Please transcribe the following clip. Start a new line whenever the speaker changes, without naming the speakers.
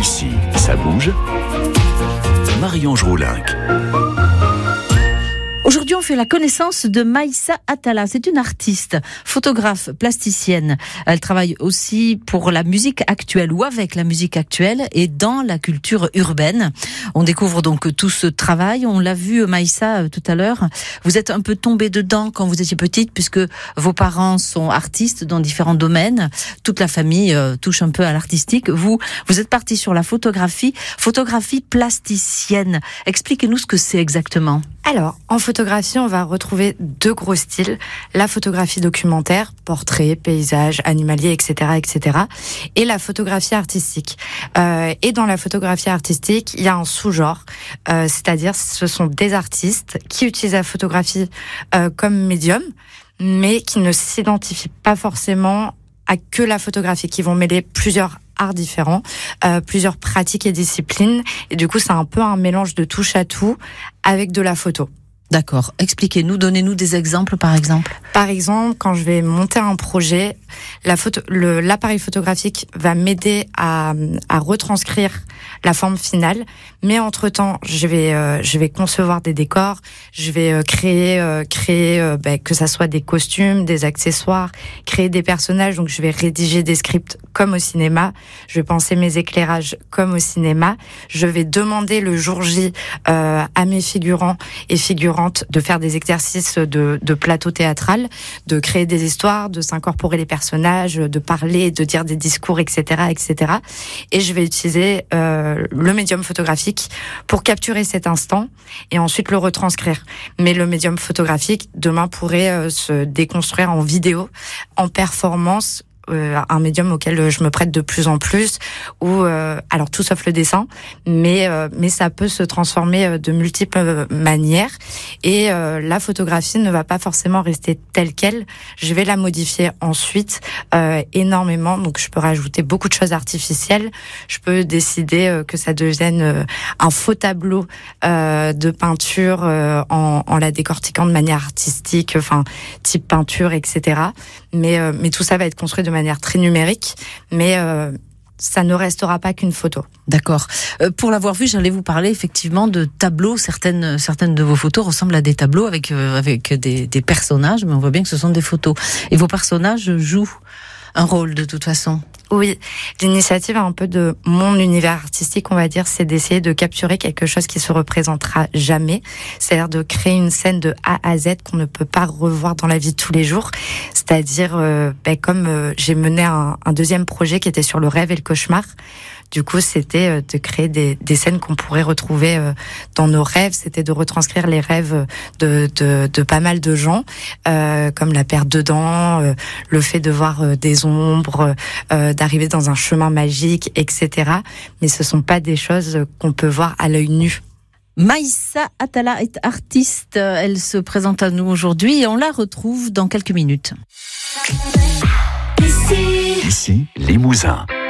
Ici, ça bouge. Marie-Ange Roulinck.
Aujourd'hui, on fait la connaissance de Maïssa Atala. C'est une artiste, photographe, plasticienne. Elle travaille aussi pour la musique actuelle ou avec la musique actuelle et dans la culture urbaine. On découvre donc tout ce travail. On l'a vu, Maïssa, tout à l'heure. Vous êtes un peu tombée dedans quand vous étiez petite puisque vos parents sont artistes dans différents domaines. Toute la famille touche un peu à l'artistique. Vous êtes partie sur la photographie plasticienne. Expliquez-nous ce que c'est exactement.
Alors, en photographie, on va retrouver deux gros styles. La photographie documentaire, portrait, paysage, animalier, etc., etc. Et la photographie artistique. Et dans la photographie artistique, il y a un sous-genre. C'est-à-dire, ce sont des artistes qui utilisent la photographie comme médium, mais qui ne s'identifient pas forcément à que la photographie, qui vont mêler plusieurs arts différents, plusieurs pratiques et disciplines. Et du coup, c'est un peu un mélange de touche à tout avec de la photo.
D'accord. Expliquez-nous, donnez-nous des exemples, par exemple.
Par exemple, quand je vais monter un projet, l'appareil photographique va m'aider à retranscrire la forme finale. Mais entre-temps, je vais concevoir des décors, je vais créer que ça soit des costumes, des accessoires, créer des personnages. Donc, je vais rédiger des scripts comme au cinéma. Je vais penser mes éclairages comme au cinéma. Je vais demander le jour J à mes figurants et figurantes de faire des exercices de plateau théâtral, de créer des histoires, de s'incorporer les personnages, de parler, de dire des discours, etc., etc. Et je vais utiliser le médium photographique pour capturer cet instant et ensuite le retranscrire. Mais le médium photographique, demain, pourrait se déconstruire en vidéo, en performance, un médium auquel je me prête de plus en plus, ou alors tout sauf le dessin, mais ça peut se transformer de multiples manières. Et la photographie ne va pas forcément rester telle quelle. Je vais la modifier ensuite énormément. Donc je peux rajouter beaucoup de choses artificielles. Je peux décider que ça devienne un faux tableau de peinture en la décortiquant de manière artistique, enfin type peinture, etc. Mais tout ça va être construit de manière très numérique, mais ça ne restera pas qu'une photo.
D'accord. Pour l'avoir vu, j'allais vous parler effectivement de tableaux. Certaines de vos photos ressemblent à des tableaux avec des personnages, mais on voit bien que ce sont des photos. Et vos personnages jouent un rôle de toute façon.
Oui, l'initiative un peu de mon univers artistique, on va dire, c'est d'essayer de capturer quelque chose qui se représentera jamais. C'est-à-dire de créer une scène de A à Z qu'on ne peut pas revoir dans la vie de tous les jours. C'est-à-dire, comme j'ai mené un deuxième projet qui était sur le rêve et le cauchemar. Du coup, c'était de créer des scènes qu'on pourrait retrouver dans nos rêves. C'était de retranscrire les rêves de pas mal de gens, comme la perte de dents, le fait de voir des ombres, d'arriver dans un chemin magique, etc. Mais ce sont pas des choses qu'on peut voir à l'œil nu.
Maïssa Atala est artiste. Elle se présente à nous aujourd'hui et on la retrouve dans quelques minutes.
Ici, Limousin.